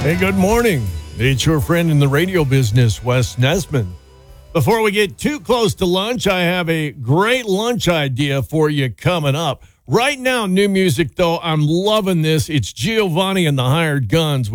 Hey, good morning. It's your friend in the radio business, Wes Nesman. Before we get too close to lunch, I have a great lunch idea for you coming up. Right now, new music, though, I'm loving this. It's Giovanni and the Hired Guns.